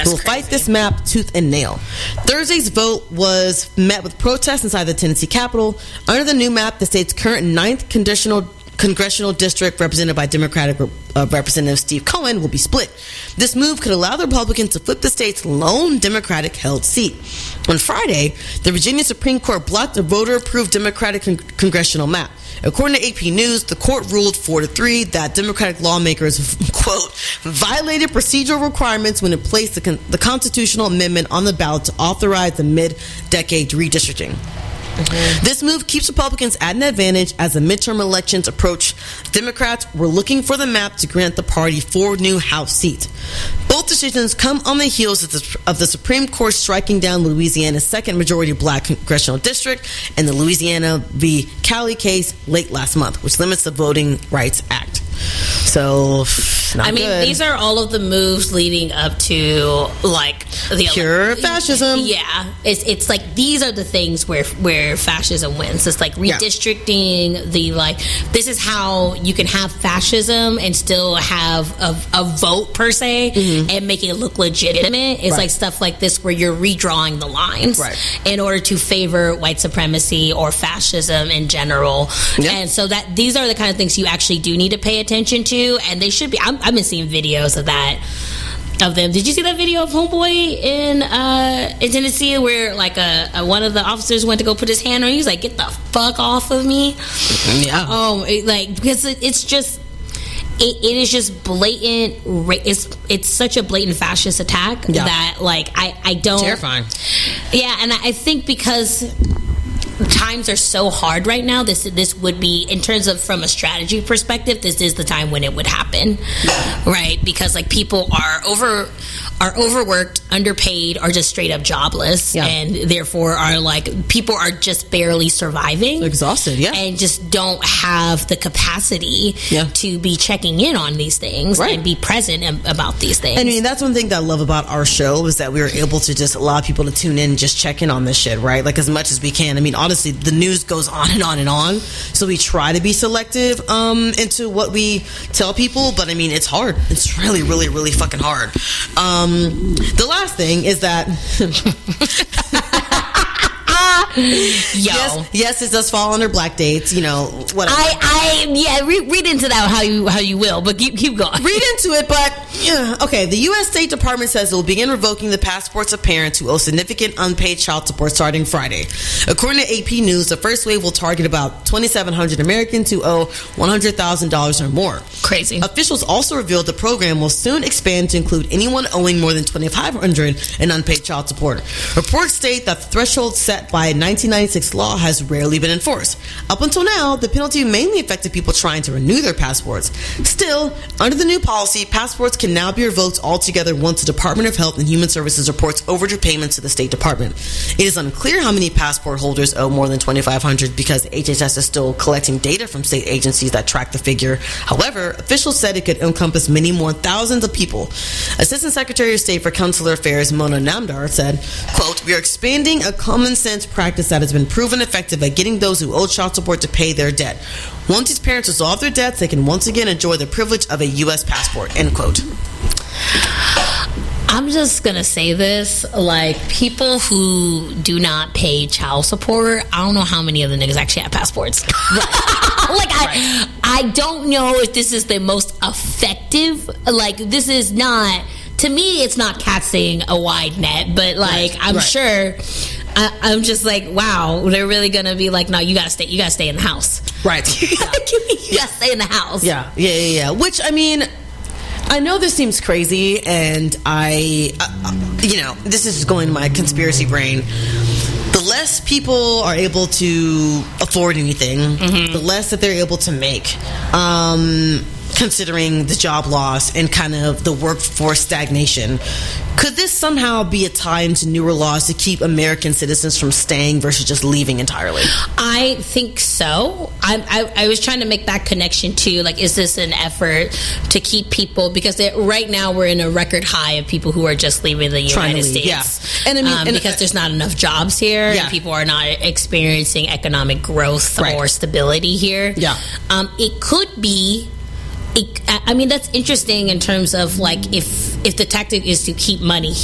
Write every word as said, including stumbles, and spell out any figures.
will fight this map tooth and nail. Thursday's vote was met with protests inside the Tennessee Capitol. Under the new map, the state's current ninth conditional congressional district, represented by Democratic uh, Representative Steve Cohen, will be split. This move could allow the Republicans to flip the state's lone Democratic-held seat. On Friday, the Virginia Supreme Court blocked a voter-approved Democratic con- congressional map. According to A P News, the court ruled four to three that Democratic lawmakers, quote, violated procedural requirements when it placed the, con- the constitutional amendment on the ballot to authorize the mid-decade redistricting. Mm-hmm. This move keeps Republicans at an advantage as the midterm elections approach. Democrats were looking for the map to grant the party four new House seats. Both decisions come on the heels of the, of the Supreme Court striking down Louisiana's second majority black congressional district and the Louisiana v. Cali case late last month, which limits the Voting Rights Act. So, not I mean, good. These are all of the moves leading up to like the pure ele- fascism. Yeah, it's it's like these are the things where where fascism wins. It's like redistricting. Yeah. The like this is how you can have fascism and still have a, a vote per se, mm-hmm. and make it look legitimate. It's right. like stuff like this where you're redrawing the lines right. in order to favor white supremacy or fascism in general. Yep. And so that these are the kind of things you actually do need to pay attention to, and they should be. I'm, I've been seeing videos of that, of them. Did you see that video of Homeboy in uh, in Tennessee where like a, a one of the officers went to go put his hand on? He was like, "Get the fuck off of me!" Yeah. Oh, it, like because it, it's just. It, it is just blatant. It's it's such a blatant fascist attack yeah. that like I I don't terrifying. Yeah, and I think because times are so hard right now, this this would be, in terms of from a strategy perspective, this is the time when it would happen, right? Because like people are over are overworked, underpaid, or just straight up jobless, yeah. and therefore are like people are just barely surviving, exhausted, yeah, and just don't have the capacity yeah. to be checking in on these things right. and be present about these things. I mean, that's one thing that I love about our show is that we were able to just allow people to tune in and just check in on this shit, right? Like as much as we can. I mean, honestly, the news goes on and on and on, so we try to be selective um, into what we tell people, but I mean, it's hard. It's really, really, really fucking hard. Um, the last thing is that Yo. Yes, yes, it does fall under black dates, you know, whatever. I, I yeah, read, read into that how you how you will, but keep keep going. Read into it, but yeah, okay. The U S State Department says it will begin revoking the passports of parents who owe significant unpaid child support starting Friday. According to A P News, the first wave will target about twenty-seven hundred Americans who owe one hundred thousand dollars or more. Crazy. Officials also revealed the program will soon expand to include anyone owing more than twenty-five hundred dollars in unpaid child support. Reports state that the threshold set by a nineteen ninety-six law has rarely been enforced. Up until now, the penalty mainly affected people trying to renew their passports. Still, under the new policy, passports can now be revoked altogether once the Department of Health and Human Services reports overdue payments to the State Department. It is unclear how many passport holders owe more than twenty-five hundred dollars because H H S is still collecting data from state agencies that track the figure. However, officials said it could encompass many more thousands of people. Assistant Secretary of State for Consular Affairs Mona Namdar said, quote, "We are expanding a common sense practice that has been proven effective at getting those who owe child support to pay their debt. Once these parents resolve their debts, they can once again enjoy the privilege of a U S passport," end quote. I'm just gonna say this, like, people who do not pay child support, I don't know how many of the niggas actually have passports. Right. Like, I, right. I don't know if this is the most effective. Like, this is not, to me, it's not casting a wide net, but, like, right. I'm right. sure, I, I'm just like, wow, they're really gonna be like, no, you gotta stay, you gotta stay in the house. Right. you gotta, you gotta stay in the house. Yeah, yeah, yeah, yeah. Which, I mean, I know this seems crazy, and I, uh, you know, this is just going in my conspiracy brain. The less people are able to afford anything, mm-hmm. the less that they're able to make, um, considering the job loss and kind of the workforce stagnation. Could this somehow be a time to newer laws to keep American citizens from staying versus just leaving entirely? I think so. I, I, I was trying to make that connection too. Like, is this an effort to keep people, because right now we're in a record high of people who are just leaving the Trying United leave, States. Yeah. And I mean, um, and, because there's not enough jobs here, yeah. and people are not experiencing economic growth right. or stability here. Yeah. Um, it could be. It, I mean, that's interesting in terms of like if if the tactic is to keep money